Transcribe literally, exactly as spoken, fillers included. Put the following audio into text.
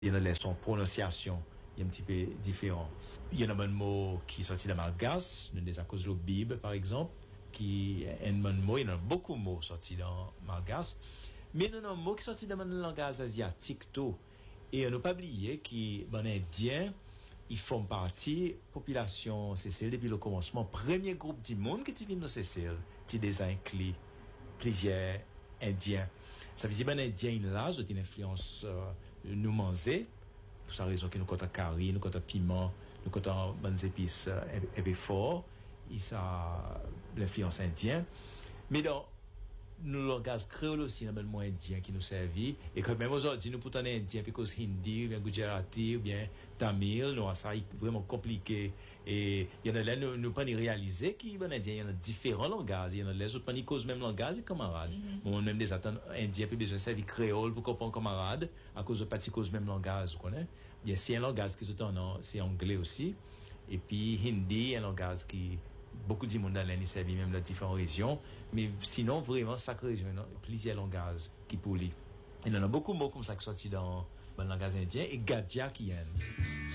Il y en a son prononciation est un petit peu différent. Il y en a un mot qui est sorti de malgache, nous à cause de la Bible par exemple, qui est un mot, il y en a beaucoup de mots sortis dans malgache, mais il y en a un mot qui est sorti dans le langage asiatique tout. Et on n'a pas oublié que ben indien, ils font partie de la population Cécile depuis le commencement, premier groupe du monde qui vient de Cécile, qui des inclus, plusieurs indiens. Ça veut dire que les Indiens, là, ont une influence euh, nous manger, pour sa raison que nous comptons curry, nous comptons piment, nous comptons bonnes épices euh, et, et fort, et ça l'influence indienne. Mais donc, nous le langage créole aussi, nous avons indien qui nous servit, et que même aujourd'hui, nous pourtant indien, parce que hindi, ou bien gujarati, ou bien tamil, nous, ça est vraiment compliqué. Et il y en a là, nous, nous pas réaliser qu'il y a indien, il y en a différents langages, il y en a les autres pas ni cause même langage, et camarades. Mm-hmm. Bon, même des attentes indiens, puis besoin de servir créole pour comprendre camarades, à cause de pas ni cause même langage, vous connaissez? Bien, c'est un langage qui est en, c'est anglais aussi. Et puis, hindi, un langage qui, beaucoup de monde dans l'année servi même dans différentes régions, mais sinon vraiment chaque région il y a plusieurs langages qui pour lui. Il y en a beaucoup de mots comme ça qui sont sortis dans le langage indien et Gadia qui aime.